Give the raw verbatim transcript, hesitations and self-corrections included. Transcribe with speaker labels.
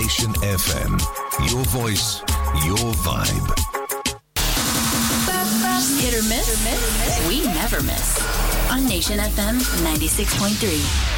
Speaker 1: Nation F M. Your voice, your vibe.
Speaker 2: Hit or miss? We never miss. On Nation F M ninety-six point three.